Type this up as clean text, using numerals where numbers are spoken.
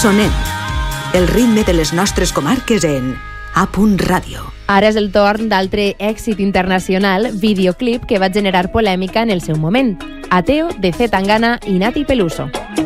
Sonem. El ritme de les nostres comarques en A. Ràdio. Ara és el torn d'altre èxit internacional, videoclip que va generar polèmica en el seu moment. Ateo, de C. Tangana i Nati Peluso.